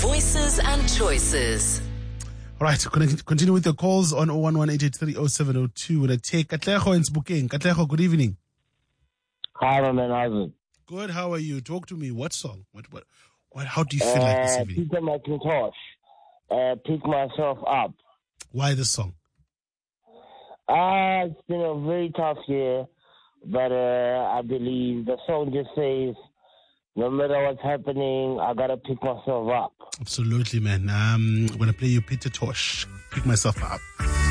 Voices and choices. All right, continue with your calls on 011-883-0702. We're going to take Katleho in Spokane. Katleho, good evening. Hi, my man. How's it? Good, how are you? Talk to me. What song? How do you feel like this evening? Peter McIntosh. Pick Myself Up. Why this song? It's been a very tough year, but I believe the song just says, no matter what's happening, I gotta pick myself up. Absolutely, man. I'm going to play you Peter Tosh. Pick Myself Up.